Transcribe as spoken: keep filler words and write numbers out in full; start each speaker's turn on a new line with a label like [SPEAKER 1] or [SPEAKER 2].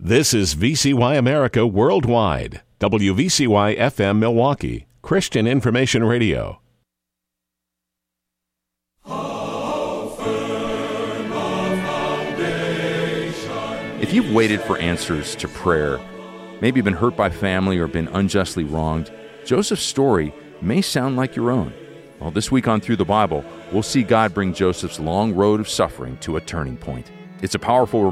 [SPEAKER 1] This is V C Y America Worldwide, W V C Y F M Milwaukee, Christian Information Radio.
[SPEAKER 2] If you've waited for answers to prayer, maybe been hurt by family or been unjustly wronged, Joseph's story may sound like your own. Well, this week on Through the Bible, we'll see God bring Joseph's long road of suffering to a turning point. It's a powerful